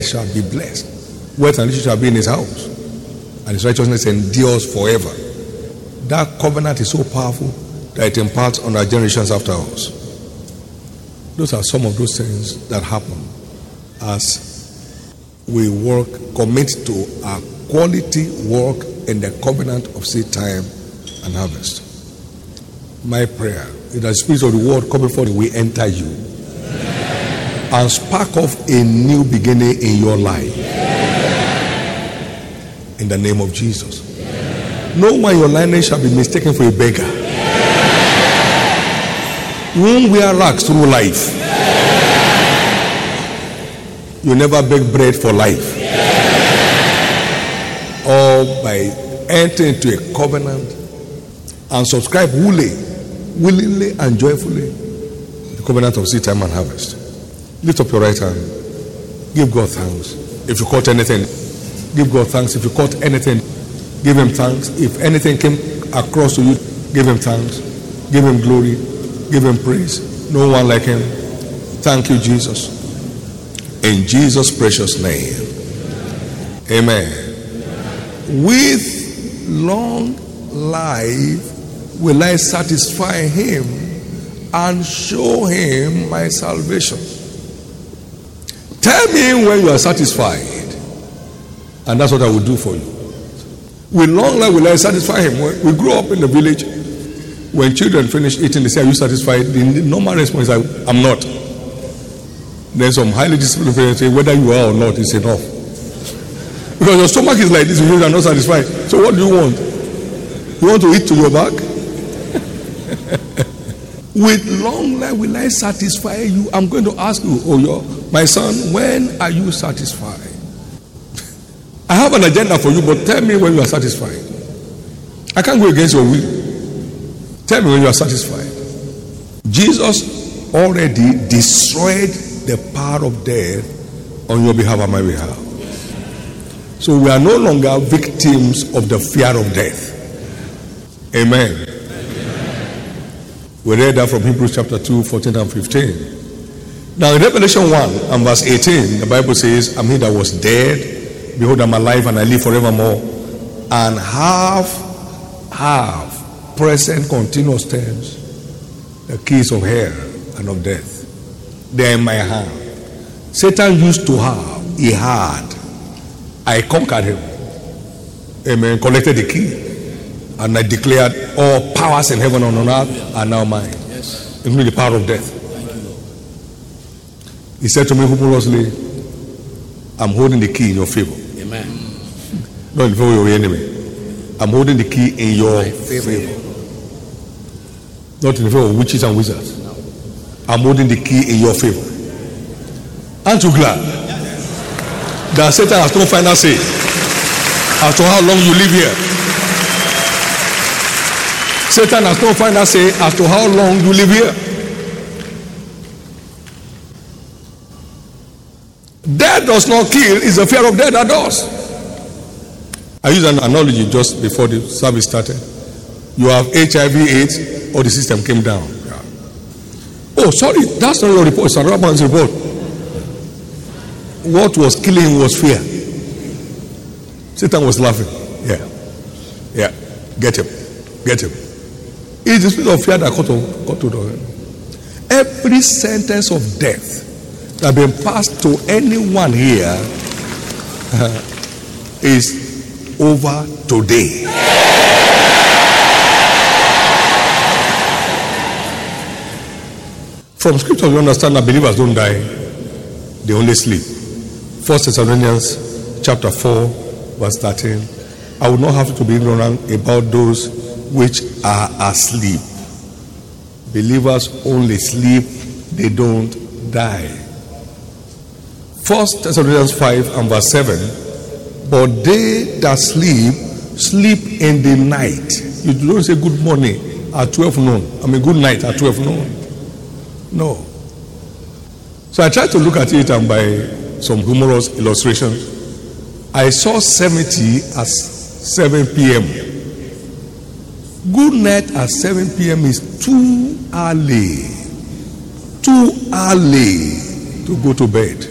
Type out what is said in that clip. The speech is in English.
shall be blessed. Wealth and riches shall be in his house, and his righteousness endures forever. That covenant is so powerful that it imparts on our generations after us. Those are some of those things that happen as we work, commit to our quality work in the covenant of seed time and harvest. My prayer is that the Spirit of the world coming forth will enter you and spark off a new beginning in your life. In the name of Jesus. No one in your lineage shall be mistaken for a beggar. You won't wear rags through life. You never beg bread for life. Or by entering into a covenant and subscribe willingly and joyfully the covenant of seed time and harvest. Lift up your right hand. Give God thanks. If you caught anything, give God thanks. If you caught anything, give him thanks. If anything came across to you, give him thanks. Give him glory. Give him praise. No one like him. Thank you, Jesus. In Jesus' precious name. Amen. With long life will I satisfy him and show him my salvation. Tell me when you are satisfied, and that's what I will do for you. With long life will I satisfy him. When we grew up in the village, when children finish eating, they say, are you satisfied? The normal response is, I'm not. Then some highly disciplined parents say, whether you are or not is enough. Because your stomach is like this, you are not satisfied. So what do you want? You want to eat to your back? With long life will I satisfy you. I'm going to ask you, my son, when are you satisfied? I have an agenda for you, but tell me when you are satisfied. I can't go against your will. Tell me when you are satisfied. Jesus already destroyed the power of death on your behalf and my behalf. So we are no longer victims of the fear of death. Amen. We read that from Hebrews chapter 2, 14 and 15. Now in Revelation 1 and verse 18, the Bible says, I'm he that was dead, behold I'm alive and I live forevermore, and have present continuous tense the keys of hell and of death. They are in my hand. Satan used to have, he had. I conquered him. Amen. Collected the key. And I declared all powers in heaven and on earth are now mine. Yes. Including the power of death. Thank you, Lord. He said to me humorously, I'm holding the key in your favor. Amen. Not in favor of your enemy. I'm holding the key in your favor. Not in favor of witches and wizards. No. I'm holding the key in your favor. Aren't you glad that Satan has no final say as to how long you live here? Satan has no final say as to how long you live here. Death does not kill, it's the fear of death that does. I used an analogy just before the service started. You have HIV/AIDS, or the system came down. Oh, sorry, that's not your report, it's another man's report. What was killing him was fear. Satan was laughing. Yeah. Get him. It's the spirit of fear that got to the every sentence of death that has been passed to anyone here is over today. From scripture we understand that believers don't die, they only sleep. 1 Thessalonians chapter 4 verse 13. I would not have to be ignorant about those which are asleep. Believers only sleep, they don't die. 1 Thessalonians 5 and verse 7. But they that sleep in the night. You don't say good morning at 12 noon. Good night at 12 noon. No. So I tried to look at it, and by some humorous illustrations, I saw 70 as 7 p.m. Good night at 7 p.m. is too early to go to bed.